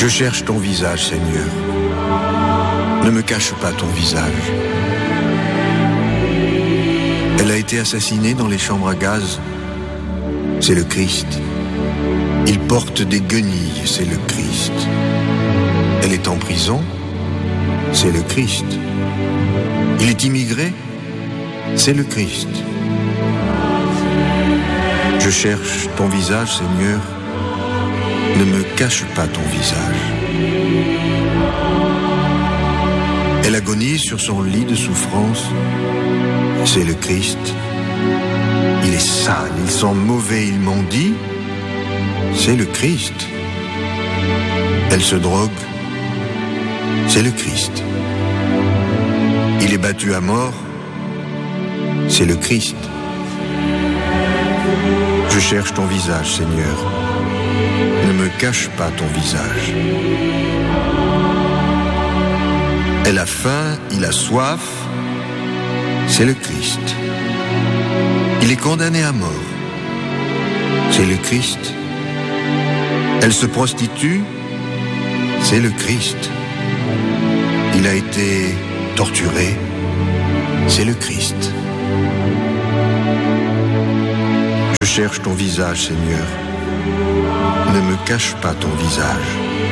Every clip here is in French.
Je cherche ton visage, Seigneur. Ne me cache pas ton visage. Elle a été assassinée dans les chambres à gaz. C'est le Christ. Il porte des guenilles, c'est le Christ. Elle est en prison. C'est le Christ. Il est immigré. C'est le Christ. Je cherche ton visage, Seigneur. Ne me cache pas ton visage. Elle agonise sur son lit de souffrance. C'est le Christ. Il est sale, il sent mauvais, ils m'ont dit. C'est le Christ. Elle se drogue. C'est le Christ. Il est battu à mort. C'est le Christ. Je cherche ton visage, Seigneur. Ne me cache pas ton visage. Elle a faim, il a soif. C'est le Christ. Il est condamné à mort. C'est le Christ. Elle se prostitue. C'est le Christ. Il a été torturé. C'est le Christ. Je cherche ton visage, Seigneur. Ne me cache pas ton visage.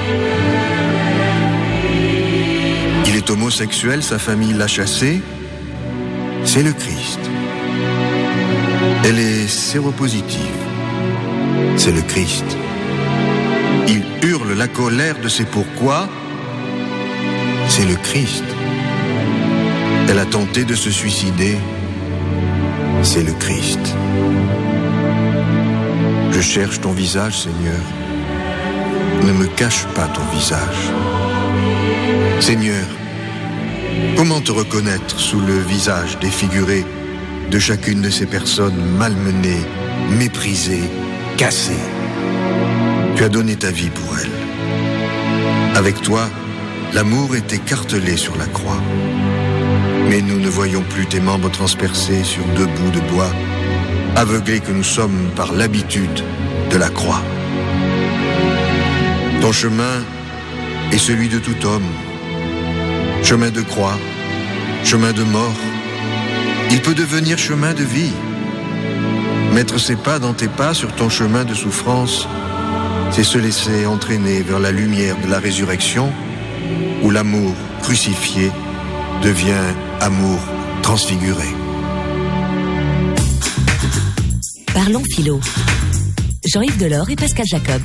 Il est homosexuel, sa famille l'a chassé. C'est le Christ. Elle est séropositive. C'est le Christ. Il hurle la colère de ses pourquoi. C'est le Christ. Elle a tenté de se suicider. C'est le Christ. Je cherche ton visage, Seigneur. Ne me cache pas ton visage. Seigneur, comment te reconnaître sous le visage défiguré de chacune de ces personnes malmenées, méprisées, cassées? Tu as donné ta vie pour elles. Avec toi, l'amour est écartelé sur la croix. Mais nous ne voyons plus tes membres transpercés sur deux bouts de bois, aveuglés que nous sommes par l'habitude de la croix. Ton chemin est celui de tout homme. Chemin de croix, chemin de mort. Il peut devenir chemin de vie. Mettre ses pas dans tes pas sur ton chemin de souffrance, c'est se laisser entraîner vers la lumière de la résurrection, où l'amour crucifié devient amour transfiguré. Parlons philo. Jean-Yves Delors et Pascal Jacob.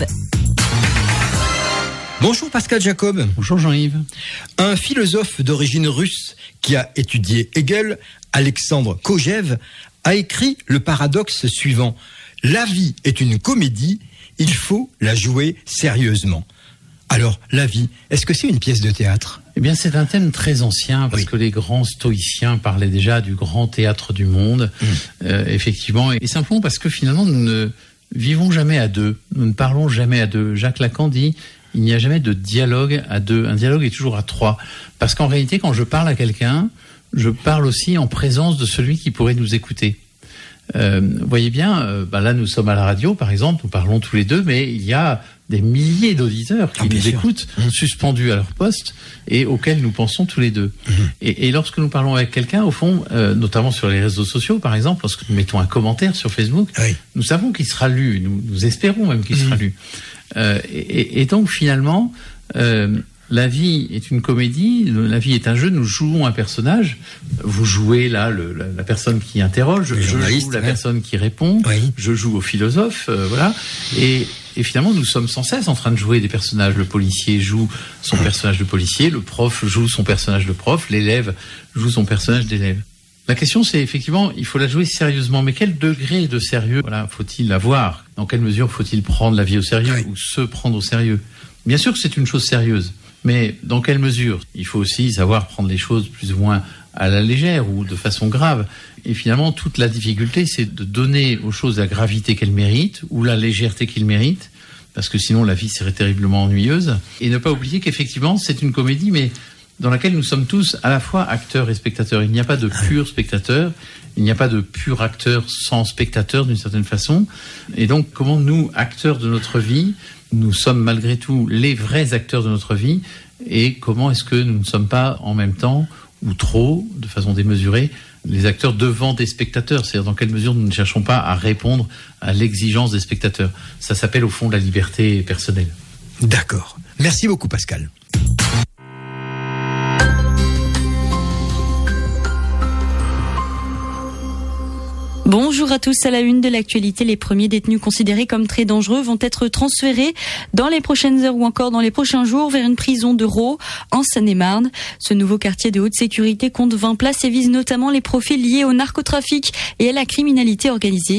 Bonjour Pascal Jacob. Bonjour Jean-Yves. Un philosophe d'origine russe qui a étudié Hegel, Alexandre Kojève, a écrit le paradoxe suivant. La vie est une comédie, il faut la jouer sérieusement. Alors, la vie, est-ce que c'est une pièce de théâtre ? Eh bien, c'est un thème très ancien, parce que les grands stoïciens parlaient déjà du grand théâtre du monde, effectivement, et simplement parce que finalement, nous ne vivons jamais à deux, nous ne parlons jamais à deux. Jacques Lacan dit, il n'y a jamais de dialogue à deux, un dialogue est toujours à trois, parce qu'en réalité, quand je parle à quelqu'un, je parle aussi en présence de celui qui pourrait nous écouter. Vous voyez bien, là nous sommes à la radio par exemple, nous parlons tous les deux, mais il y a des milliers d'auditeurs qui nous écoutent, suspendus à leur poste, et auxquels nous pensons tous les deux. Et lorsque nous parlons avec quelqu'un, au fond, notamment sur les réseaux sociaux par exemple, lorsque nous mettons un commentaire sur Facebook, nous savons qu'il sera lu, nous espérons même qu'il sera lu. Et donc finalement, la vie est une comédie, la vie est un jeu, nous jouons un personnage, vous jouez là la personne qui interroge, je joue la personne qui répond, je joue au philosophe, voilà, et finalement nous sommes sans cesse en train de jouer des personnages, le policier joue son personnage de policier, le prof joue son personnage de prof, l'élève joue son personnage d'élève. La question c'est effectivement, il faut la jouer sérieusement, mais quel degré de sérieux faut-il avoir ? Dans quelle mesure faut-il prendre la vie au sérieux ou se prendre au sérieux ? Bien sûr que c'est une chose sérieuse, mais dans quelle mesure ? Il faut aussi savoir prendre les choses plus ou moins à la légère ou de façon grave. Et finalement, toute la difficulté, c'est de donner aux choses la gravité qu'elles méritent ou la légèreté qu'elles méritent, parce que sinon la vie serait terriblement ennuyeuse. Et ne pas oublier qu'effectivement, c'est une comédie, mais dans laquelle nous sommes tous à la fois acteurs et spectateurs. Il n'y a pas de pur spectateur, il n'y a pas de pur acteur sans spectateur d'une certaine façon. Et donc, comment nous, acteurs de notre vie, nous sommes malgré tout les vrais acteurs de notre vie et comment est-ce que nous ne sommes pas en même temps, ou trop, de façon démesurée, les acteurs devant des spectateurs. C'est-à-dire dans quelle mesure nous ne cherchons pas à répondre à l'exigence des spectateurs. Ça s'appelle au fond la liberté personnelle. D'accord. Merci beaucoup Pascal. Bonjour à tous. À la une de l'actualité, les premiers détenus considérés comme très dangereux vont être transférés dans les prochaines heures ou encore dans les prochains jours vers une prison de Rault, en Seine-et-Marne. Ce nouveau quartier de haute sécurité compte 20 places et vise notamment les profils liés au narcotrafic et à la criminalité organisée.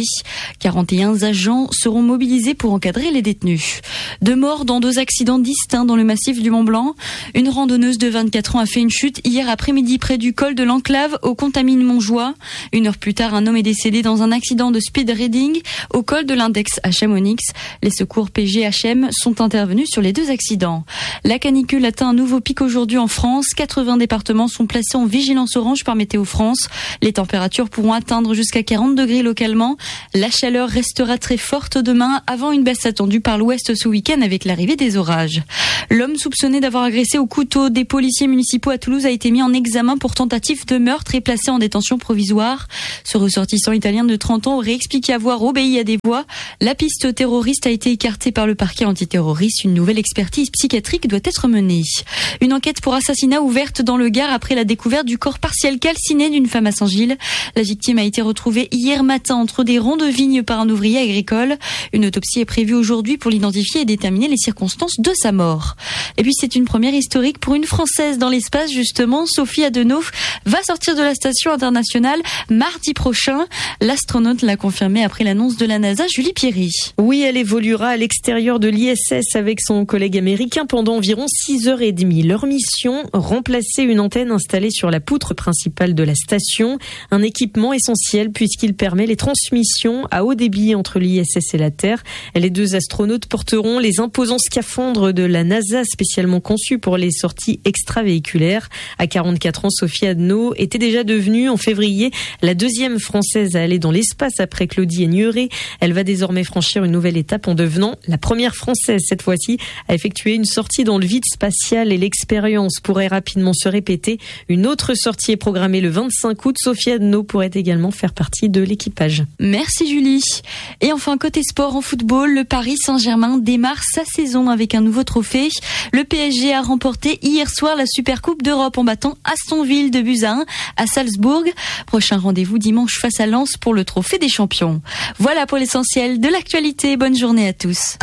41 agents seront mobilisés pour encadrer les détenus. 2 morts dans 2 accidents distincts dans le massif du Mont-Blanc. Une randonneuse de 24 ans a fait une chute hier après-midi près du col de l'Enclave au Contamine-Montjoie. 1 heure plus tard, un homme est décédé dans un accident de speed riding au col de l'Index à Chamonix. Les secours PGHM sont intervenus sur les 2 accidents. La canicule atteint un nouveau pic aujourd'hui en France. 80 départements sont placés en vigilance orange par Météo France. Les températures pourront atteindre jusqu'à 40 degrés localement. La chaleur restera très forte demain avant une baisse attendue par l'ouest ce week-end avec l'arrivée des orages. L'homme soupçonné d'avoir agressé au couteau des policiers municipaux à Toulouse a été mis en examen pour tentative de meurtre et placé en détention provisoire. Ce ressortissant italien de 30 ans aurait expliqué avoir obéi à des voix. La piste terroriste a été écartée par le parquet antiterroriste. Une nouvelle expertise psychiatrique doit être menée. Une enquête pour assassinat ouverte dans le Gard après la découverte du corps partiel calciné d'une femme à Saint-Gilles. La victime a été retrouvée hier matin entre des ronds de vignes par un ouvrier agricole. Une autopsie est prévue aujourd'hui pour l'identifier et déterminer les circonstances de sa mort. Et puis c'est une première historique pour une Française dans l'espace justement. Sophie Adenauer va sortir de la station internationale mardi prochain. L'astronaute l'a confirmé après l'annonce de la NASA, Julie Pierry. Oui, elle évoluera à l'extérieur de l'ISS avec son collègue américain pendant environ 6h30. Leur mission, remplacer une antenne installée sur la poutre principale de la station. Un équipement essentiel puisqu'il permet les transmissions à haut débit entre l'ISS et la Terre. Les 2 astronautes porteront les imposants scaphandres de la NASA spécialement conçus pour les sorties extravéhiculaires. À 44 ans, Sophie Adenauer était déjà devenue en février la 2e Française à aller dans l'espace après Claudie Aigneret. Elle va désormais franchir une nouvelle étape en devenant la première Française, cette fois-ci, à effectuer une sortie dans le vide spatial et l'expérience pourrait rapidement se répéter. Une autre sortie est programmée le 25 août. Sophie Adenauer pourrait également faire partie de l'équipage. Merci Julie. Et enfin, côté sport en football, le Paris Saint-Germain démarre sa saison avec un nouveau trophée. Le PSG a remporté hier soir la Supercoupe d'Europe en battant Aston Villa de buts à 1 à Salzbourg. Prochain rendez-vous dimanche face à Lens pour le trophée des champions. Voilà pour l'essentiel de l'actualité. Bonne journée à tous.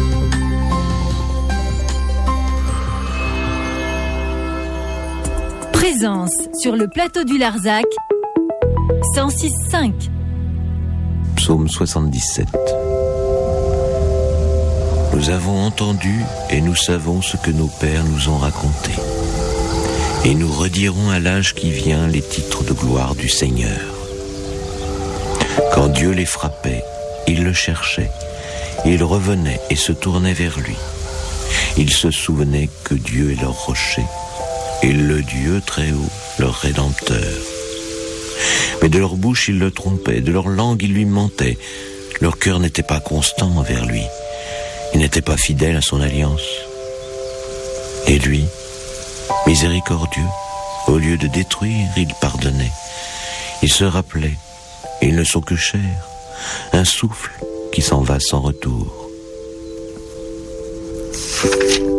Présence sur le plateau du Larzac, 106.5. Psaume 77. Nous avons entendu et nous savons ce que nos pères nous ont raconté. Et nous redirons à l'âge qui vient les titres de gloire du Seigneur. Quand Dieu les frappait, ils le cherchaient. Ils revenaient et se tournaient vers lui. Ils se souvenaient que Dieu est leur rocher et le Dieu très haut, leur rédempteur. Mais de leur bouche ils le trompaient, de leur langue ils lui mentaient. Leur cœur n'était pas constant envers lui. Ils n'étaient pas fidèles à son alliance. Et lui, miséricordieux, au lieu de détruire, il pardonnait. Il se rappelait, ils ne sont que chair, un souffle qui s'en va sans retour.